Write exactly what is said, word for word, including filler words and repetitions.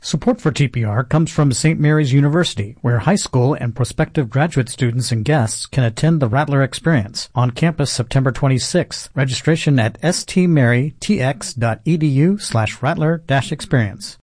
Support for T P R comes from Saint Mary's University, where high school and prospective graduate students and guests can attend the Rattler Experience on campus September twenty-sixth. Registration at stmarytx.edu slash rattler dash experience.